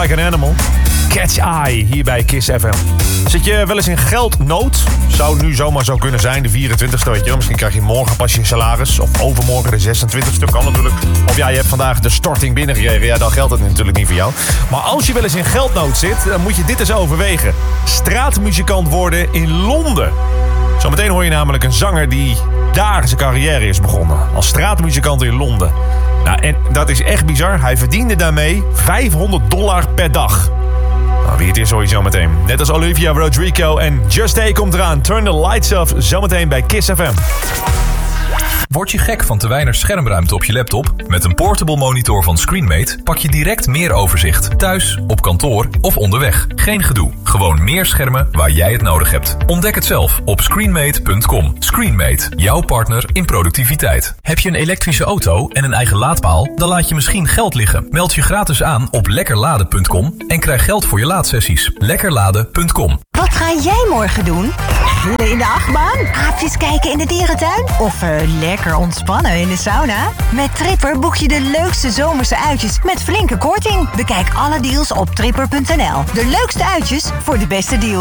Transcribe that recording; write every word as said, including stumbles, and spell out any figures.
Like an Animal. Catch Eye hier bij Kiss F M. Zit je wel eens in geldnood? Zou nu zomaar zo kunnen zijn, de vierentwintigste, weet je. Misschien krijg je morgen pas je salaris. Of overmorgen de zesentwintigste, kan natuurlijk. Of ja, je hebt vandaag de storting binnengekregen. Ja, dan geldt het natuurlijk niet voor jou. Maar als je wel eens in geldnood zit, dan moet je dit eens overwegen. Straatmuzikant worden in Londen. Zometeen hoor je namelijk een zanger die daar zijn carrière is begonnen. Als straatmuzikant in Londen. Nou, en dat is echt bizar. Hij verdiende daarmee vijfhonderd dollar per dag. Nou, wie het is hoor je zo meteen. Net als Olivia Rodrigo en Just A komt eraan. Turn the lights off, zometeen bij Kiss F M. Word je gek van te weinig schermruimte op je laptop? Met een portable monitor van Screenmate pak je direct meer overzicht. Thuis, op kantoor of onderweg. Geen gedoe. Gewoon meer schermen waar jij het nodig hebt. Ontdek het zelf op screenmate punt com. Screenmate, jouw partner in productiviteit. Heb je een elektrische auto en een eigen laadpaal? Dan laat je misschien geld liggen. Meld je gratis aan op lekkerladen punt com en krijg geld voor je laadsessies. lekkerladen punt com. Wat ga jij morgen doen? Gillen in de achtbaan? Aapjes kijken in de dierentuin? Of uh, lekker ontspannen in de sauna? Met Tripper boek je de leukste zomerse uitjes met flinke korting. Bekijk alle deals op tripper punt n l. De leukste uitjes voor de beste deal.